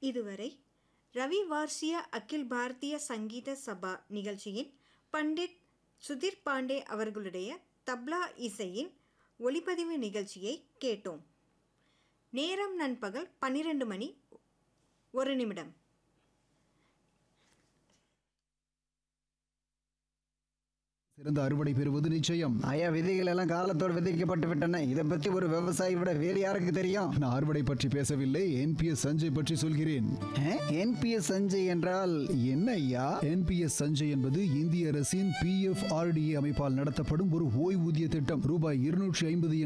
இதுவரை ரவி வார்சியா அகில் பாரதிய சங்கீத சபா நிகழ்ச்சியின் பண்டிட் சுதீர் பாண்டே அவர்களுடைய தப்லா இசையின் ஒளிப்பதிவு நிகழ்ச்சியை கேட்டோம். நேரம் நண்பகல் 12:01. சிறந்த அறுவடை பெறுவது நிச்சயம். ஐயா, விதைகள் எல்லாம் காலத்தோடு விதைக்கப்பட்டு விட்டன. இதை பற்றி ஒரு விவசாயி விட வேறு யாருக்கு தெரியும்? நான் அறுவடை பற்றி பேசவில்லை, என்பிஎஸ் சஞ்சய் பற்றி சொல்கிறேன். என்பிஎஸ் சஞ்சய் என்றால் என்ன ஐயா? என்பிஎஸ் சஞ்சய் என்பது இந்திய அரசின் PFRDA அமைப்பால் நடத்தப்படும் ஒரு ஓய்வூதிய திட்டம். ரூபாய் 250